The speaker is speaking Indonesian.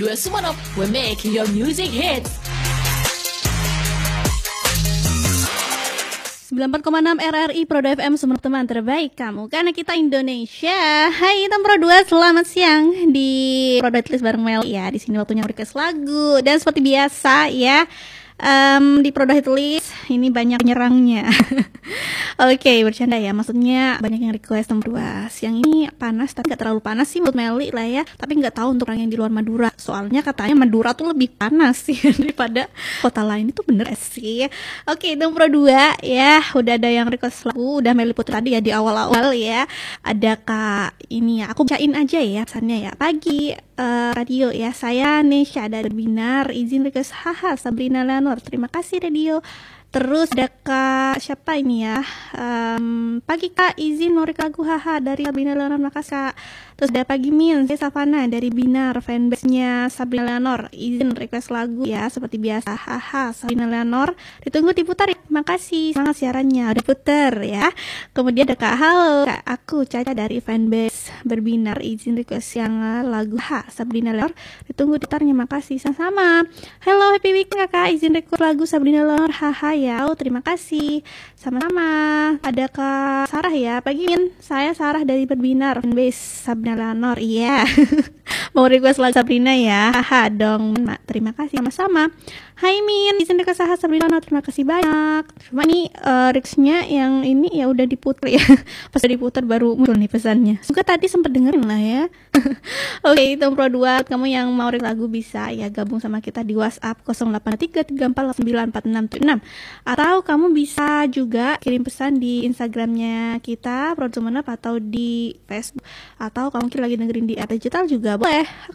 Dua Sumanop, we make your music hits. 94,6 RRI Prodo FM, Sumanop teman terbaik kamu, karena kita Indonesia. Hai Tempro 2, selamat siang di Prodo List bareng Mel ya. Di sini waktunya request lagu dan seperti biasa ya. Di Prodo Hit List ini banyak penyerangnya. Oke, bercanda ya, maksudnya banyak yang request nomor 2. Siang ini panas, tapi gak terlalu panas sih menurut Meli lah ya. Tapi gak tahu untuk orang yang di luar Madura. Soalnya katanya Madura tuh lebih panas sih daripada kota lain. Itu bener sih. Oke, nomor 2 ya. Udah ada yang request lagu, udah Meli putar tadi ya di awal-awal ya. Ada Kak ini ya, aku bacain aja ya pesannya ya. Pagi radio ya, saya Nesha dari Binar, izin request haha Sabrina Leonor. Terima kasih radio. Terus ada Kak siapa ini ya, pagi Kak, izin mau request lagu haha dari Sabrina Leonor, makasih Kak. Terus ada pagi Min, saya Savana dari Binar, fanbase-nya Sabrina Leonor, izin request lagu ya seperti biasa, haha Sabrina Leonor, ditunggu diputar ya, makasih, semangat siarannya udah puter ya. Kemudian ada Kak, halo Kak, aku Caca dari fanbase Berbinar, izin request yang lagu haha Sabrina Leonor, ditunggu diputarnya, makasih. Sama-sama. Hello, happy weekend Kakak, izin request lagu Sabrina Leonor, haha ya, terima kasih. Sama-sama. Ada Kak Sarah ya, pagi Min, saya Sarah dari Berbinar, fanbase Sabrina Leonor, iya. Mau request lagu Sabrina ya, haha dong, terima kasih. Sama-sama. Hai Min, izin request haha Sabrina Leonor, terima kasih banyak. Cuma nih riksnya yang ini ya udah diputar ya. Pas udah diputar baru muncul nih pesannya. Semoga tadi sempat dengerin lah ya. Oke, Tempro 2, kamu yang mau request lagu bisa ya gabung sama kita di WhatsApp 0833489466, atau kamu bisa juga kirim pesan di Instagramnya kita Prodo Sumanop, atau di Facebook, atau kamu mungkin lagi dengerin di app digital juga boleh.